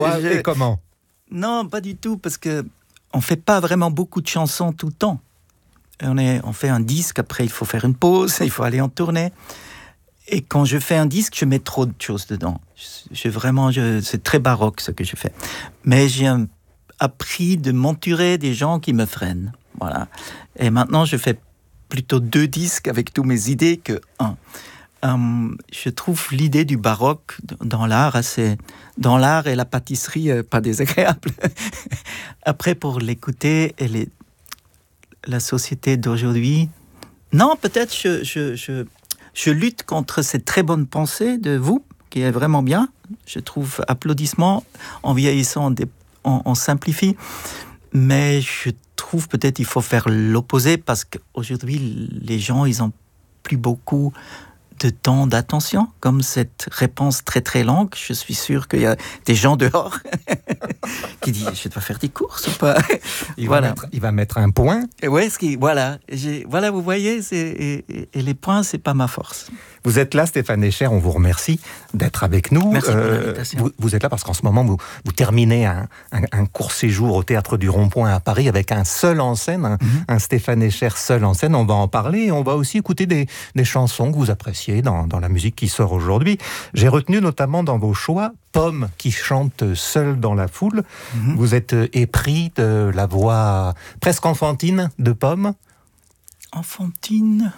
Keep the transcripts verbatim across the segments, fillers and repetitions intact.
Ouais, Je... Et comment? Non, pas du tout, parce que on fait pas vraiment beaucoup de chansons tout le temps. On, est, on fait un disque, après il faut faire une pause, il faut aller en tournée. Et quand je fais un disque, je mets trop de choses dedans. Je, je vraiment, je, c'est très baroque ce que je fais. Mais j'ai un, appris de m'entourer des gens qui me freinent. Voilà. Et maintenant, je fais plutôt deux disques avec toutes mes idées que un. Um, je trouve l'idée du baroque dans l'art assez, dans l'art et la pâtisserie euh, pas désagréable. Après, pour l'écouter et les, la société d'aujourd'hui, non, peut-être je, je, je, je lutte contre cette très bonne pensée de vous, qui est vraiment bien. Je trouve applaudissements en vieillissant, on, on simplifie, mais je trouve peut-être qu'il faut faire l'opposé parce qu'aujourd'hui, les gens, ils ont plus beaucoup de temps d'attention, comme cette réponse très très longue. Je suis sûr qu'il y a des gens dehors qui disent je dois faire des courses ou pas. Il, voilà. va mettre, il va mettre un point. Et ouais, ce qui, voilà, j'ai, voilà, vous voyez, c'est, et, et, et les points, c'est pas ma force. Vous êtes là, Stéphane Escher, on vous remercie d'être avec nous. Merci euh, pour l'invitation. Vous, vous êtes là parce qu'en ce moment, vous, vous terminez un, un, un court séjour au Théâtre du Rond-Point à Paris avec un seul en scène, un, mm-hmm. un Stéphane Escher seul en scène. On va en parler et on va aussi écouter des, des chansons que vous appréciez dans, dans la musique qui sort aujourd'hui. J'ai retenu notamment dans vos choix Pomme qui chante seule dans la foule. Mm-hmm. Vous êtes épris de la voix presque enfantine de Pomme. Enfantine?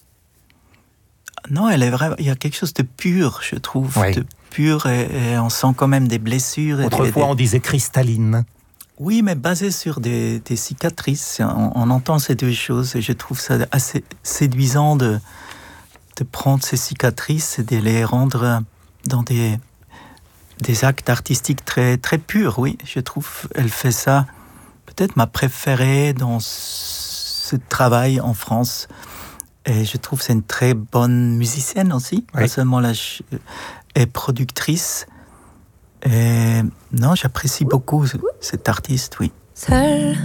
Non, elle est vraiment. Il y a quelque chose de pur, je trouve, oui. de pur, et, et on sent quand même des blessures. Autrefois, et des, on disait cristalline. Oui, mais basé sur des, des cicatrices. On, on entend ces deux choses, et je trouve ça assez séduisant de, de prendre ces cicatrices et de les rendre dans des, des actes artistiques très, très purs. Oui, je trouve elle fait ça. Peut-être ma préférée dans ce travail en France. Et je trouve que c'est une très bonne musicienne aussi, oui. Pas seulement la ch- et productrice. Et non, j'apprécie beaucoup cet artiste, oui. Seul.